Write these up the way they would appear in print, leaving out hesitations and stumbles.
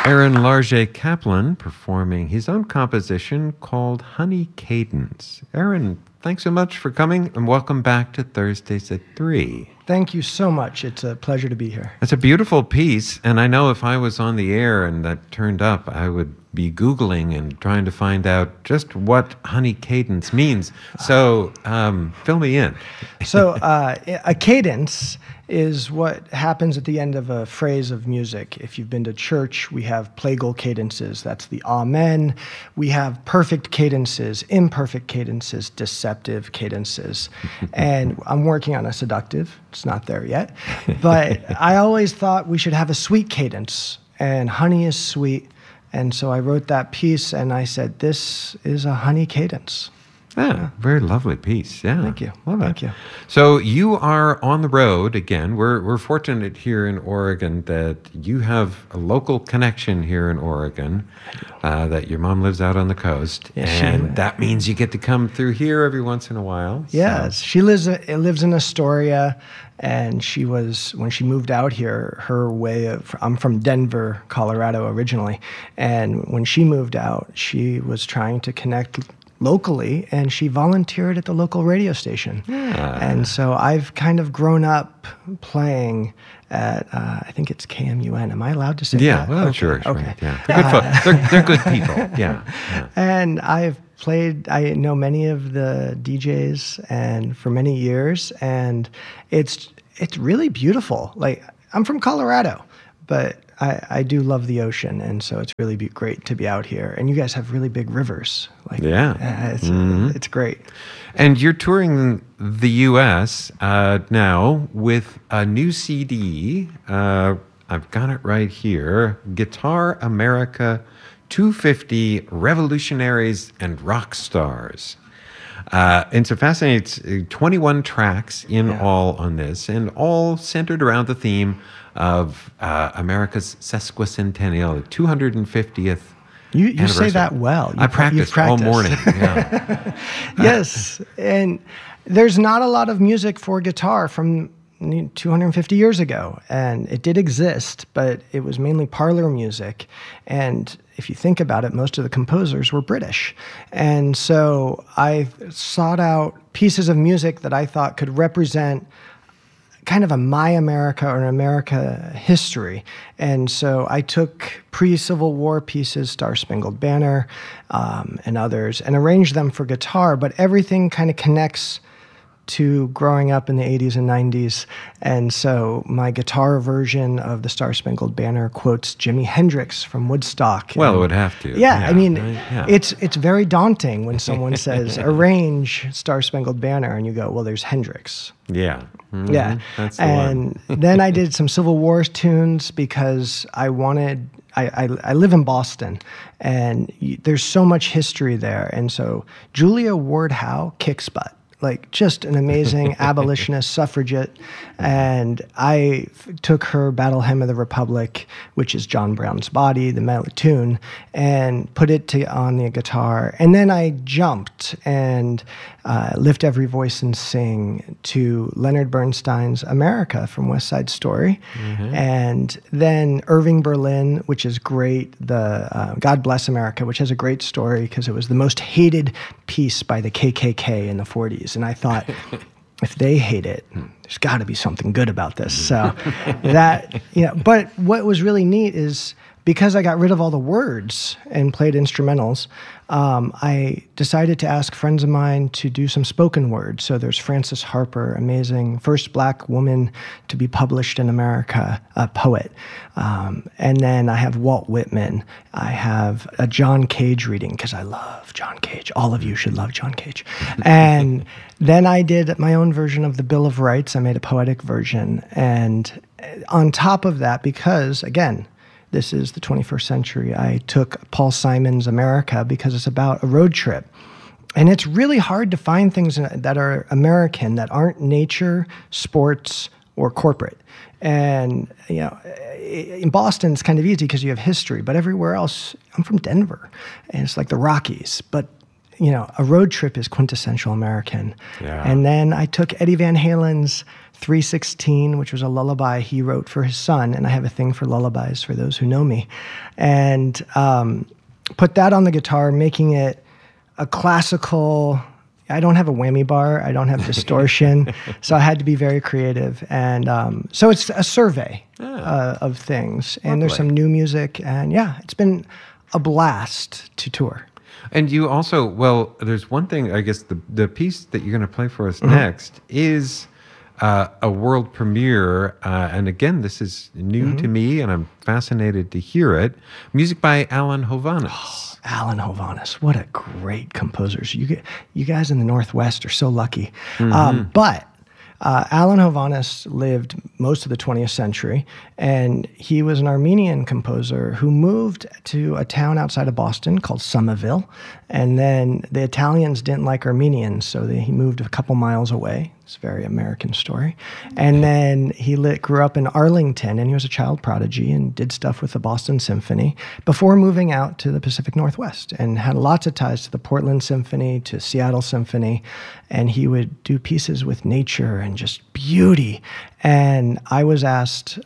Aaron Large Kaplan performing his own composition called Honey Cadence. Aaron, thanks so much for coming and welcome back to Thursdays at 3. Thank you so much. It's a pleasure to be here. It's a beautiful piece, and I know if I was on the air and that turned up, I would be Googling and trying to find out just what honey cadence means. So fill me in. So a cadence is what happens at the end of a phrase of music. If you've been to church, we have plagal cadences. That's the amen. We have perfect cadences, imperfect cadences, deceptive cadences. And I'm working on a seductive. It's not there yet. But I always thought we should have a sweet cadence, and honey is sweet. And so I wrote that piece, and I said, this is a honey cadence. Yeah, very lovely piece. Yeah, Thank you. Love it. Thank you. So you are on the road again. We're fortunate here in Oregon that you have a local connection here in Oregon. That your mom lives out on the coast, and that means you get to come through here every once in a while. Yes, she lives in Astoria, and when she moved out here, I'm from Denver, Colorado originally, and when she moved out, she was trying to connect locally, and she volunteered at the local radio station. Yeah. And so I've kind of grown up playing at, I think it's KMUN. Am I allowed to say that? Well, okay. sure. Okay. Yeah. They're good folks. They're good people. Yeah. And I know many of the DJs and for many years, and it's really beautiful. Like, I'm from Colorado, but I do love the ocean, and so it's really great to be out here. And you guys have really big rivers. It's great. And you're touring the U.S. Now with a new CD. I've got it right here. Guitar America 250 Revolutionaries and Rock Stars. It's a fascinating 21 tracks in all on this, and all centered around the theme of America's sesquicentennial, 250th. You say that well. I practiced all morning. Yeah. Yes, and there's not a lot of music for guitar from 250 years ago, and it did exist, but it was mainly parlor music. And if you think about it, most of the composers were British. And so I sought out pieces of music that I thought could represent kind of a My America or an America history. And so I took pre-Civil War pieces, Star Spangled Banner, and others, and arranged them for guitar, but everything kind of connects to growing up in the 80s and 90s. And so my guitar version of the Star Spangled Banner quotes Jimi Hendrix from Woodstock. Well, it would have to. Yeah, I mean, it's very daunting when someone says, arrange Star Spangled Banner, and you go, well, there's Hendrix. Yeah. Mm-hmm. Yeah. That's the one. Then I did some Civil War tunes because I live in Boston, and there's so much history there. And so Julia Ward Howe kicks butt. Like, just an amazing abolitionist suffragette. And I took her Battle Hymn of the Republic, which is John Brown's Body, the melody tune, and put it on the guitar. And then I jumped and Lift Every Voice and Sing to Leonard Bernstein's America from West Side Story. Mm-hmm. And then Irving Berlin, which is great, the God Bless America, which has a great story because it was the most hated piece by the KKK in the 40s. And I thought, if they hate it, there's got to be something good about this. So but what was really neat is because I got rid of all the words and played instrumentals, I decided to ask friends of mine to do some spoken word. So there's Frances Harper, amazing, first black woman to be published in America, a poet. And then I have Walt Whitman. I have a John Cage reading because I love John Cage. All of you should love John Cage. And then I did my own version of the Bill of Rights. I made a poetic version. And on top of that, because, again, this is the 21st century, I took Paul Simon's America because it's about a road trip. And it's really hard to find things that are American that aren't nature, sports, or corporate. And, in Boston, it's kind of easy because you have history, but everywhere else, I'm from Denver, and it's like the Rockies. But a road trip is quintessential American. Yeah. And then I took Eddie Van Halen's 316, which was a lullaby he wrote for his son, and I have a thing for lullabies for those who know me, and put that on the guitar, making it a classical. I don't have a whammy bar. I don't have distortion. So I had to be very creative. And so it's a survey of things. And there's some new music. And yeah, it's been a blast to tour. And you also, well, there's one thing, I guess the piece that you're going to play for us next is a world premiere. And again, this is new to me, and I'm fascinated to hear it. Music by Alan Hovhaness. Alan Hovhaness, what a great composer. You guys in the Northwest are so lucky. But Alan Hovhaness lived most of the 20th century, and he was an Armenian composer who moved to a town outside of Boston called Somerville, and then the Italians didn't like Armenians, so he moved a couple miles away. It's a very American story. And then he grew up in Arlington, and he was a child prodigy and did stuff with the Boston Symphony before moving out to the Pacific Northwest, and had lots of ties to the Portland Symphony, to Seattle Symphony, and he would do pieces with nature and just beauty. And I was asked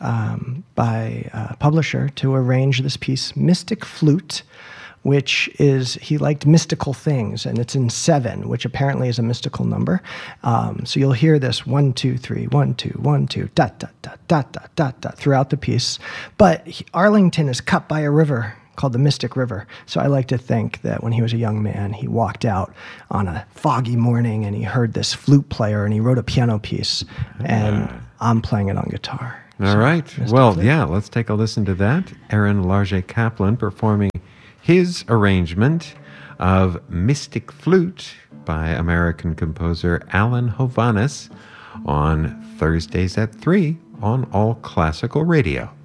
by a publisher to arrange this piece, Mystic Flute, which is, he liked mystical things, and it's in 7, which apparently is a mystical number. So you'll hear this 1, 2, 3, 1, 2, 1, 2, dot, dot, dot, dot, dot, dot, dot, throughout the piece. But Arlington is cut by a river called the Mystic River. So I like to think that when he was a young man, he walked out on a foggy morning and he heard this flute player and he wrote a piano piece, and I'm playing it on guitar. All right. Well, yeah, let's take a listen to that. Aaron Larget Kaplan performing his arrangement of Mystic Flute by American composer Alan Hovhaness on Thursdays at 3 on All Classical Radio.